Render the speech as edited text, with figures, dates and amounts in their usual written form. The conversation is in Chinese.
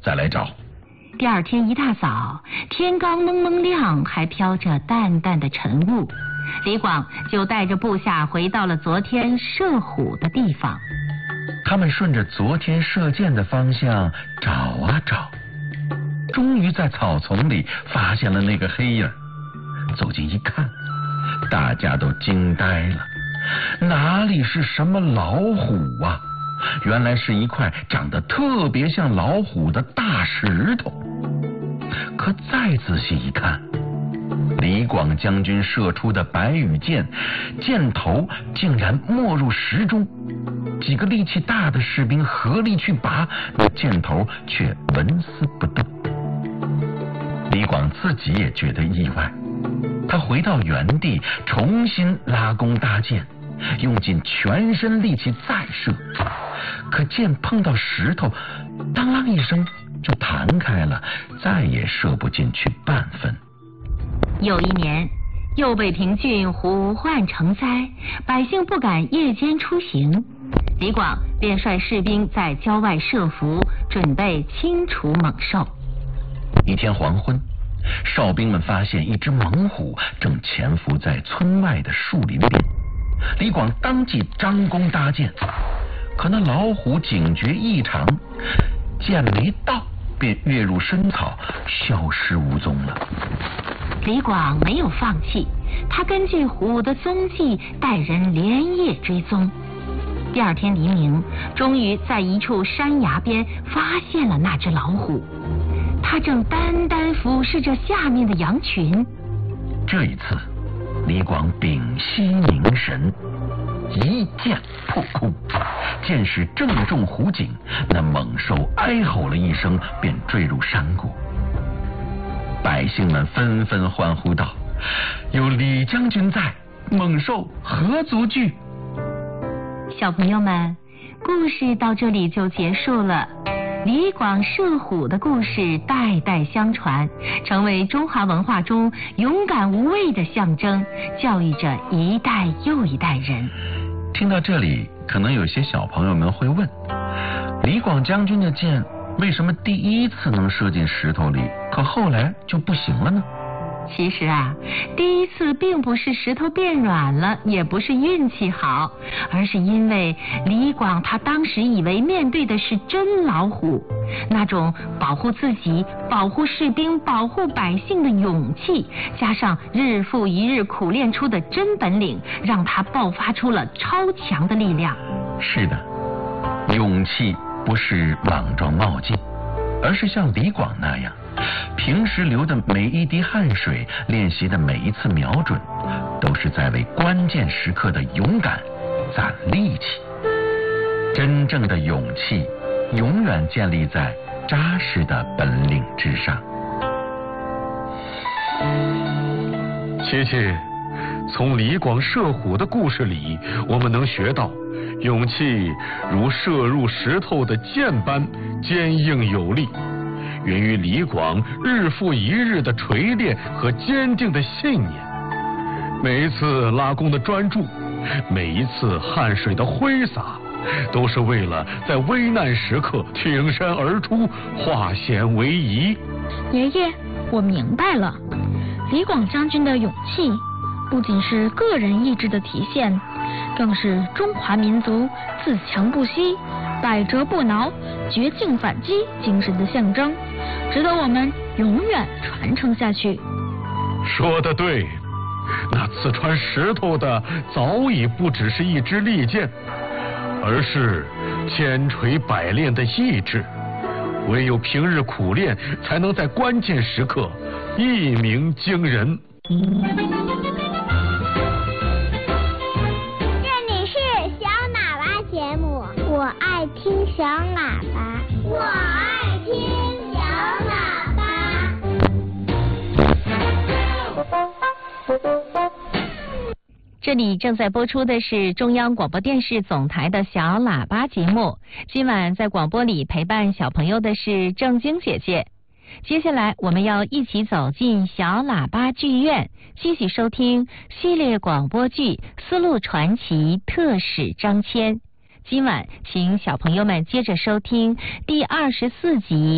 再来找。 第二天一大早，天刚蒙蒙亮，还飘着淡淡的晨雾，李广就带着部下回到了昨天射虎的地方。 他们顺着昨天射箭的方向找啊找，终于在草丛里发现了那个黑影。走近一看，大家都惊呆了，哪里是什么老虎啊，原来是一块长得特别像老虎的大石头。可再仔细一看，李广将军射出的白羽箭，箭头竟然没入石中，几个力气大的士兵合力去拔，那箭头却纹丝不动。李广自己也觉得意外，他回到原地重新拉弓搭箭，用尽全身力气再射，可箭碰到石头，当啷一声就弹开了，再也射不进去半分。 有一年，右北平郡虎患成灾，百姓不敢夜间出行，李广便率士兵在郊外设伏，准备清除猛兽。 一天黄昏，哨兵们发现一只猛虎正潜伏在村外的树林里，李广当即张弓搭箭，可那老虎警觉异常，箭没到便跃入深草，消失无踪了。 李广没有放弃，他根据虎的踪迹带人连夜追踪。第二天黎明，终于在一处山崖边发现了那只老虎，它正单单俯视着下面的羊群。 这一次，李广屏息凝神，一箭破空，箭矢正中虎颈，那猛兽哀吼了一声，便坠入山谷。百姓们纷纷欢呼道：“有李将军在，猛兽何足惧？” 小朋友们，故事到这里就结束了。李广射虎的故事代代相传，成为中华文化中勇敢无畏的象征，教育着一代又一代人。 听到这里，可能有些小朋友们会问，李广将军的箭为什么第一次能射进石头里，可后来就不行了呢？ 其实啊，第一次并不是石头变软了，也不是运气好，而是因为李广他当时以为面对的是真老虎，那种保护自己、保护士兵、保护百姓的勇气，加上日复一日苦练出的真本领，让他爆发出了超强的力量。 是的，勇气不是莽撞冒进，而是像李广那样，平时流的每一滴汗水，练习的每一次瞄准，都是在为关键时刻的勇敢攒力气。真正的勇气永远建立在扎实的本领之上。 琪琪，从李广射虎的故事里，我们能学到勇气如射入石头的箭般坚硬有力，源于李广日复一日的锤炼和坚定的信念。每一次拉弓的专注，每一次汗水的挥洒，都是为了在危难时刻挺身而出，化险为夷。 爷爷，我明白了，李广将军的勇气不仅是个人意志的体现，更是中华民族自强不息、百折不挠、绝境反击精神的象征，值得我们永远传承下去。 说得对，那刺穿石头的早已不只是一支利箭，而是千锤百炼的意志。唯有平日苦练，才能在关键时刻一鸣惊人。 这里是小喇叭节目，我爱听小喇叭，我爱听小喇叭。 这里正在播出的是中央广播电视总台的小喇叭节目。今晚在广播里陪伴小朋友的是正晶姐姐。接下来我们要一起走进小喇叭剧院，继续收听系列广播剧《丝路传奇特使张骞》。今晚请小朋友们接着收听第24集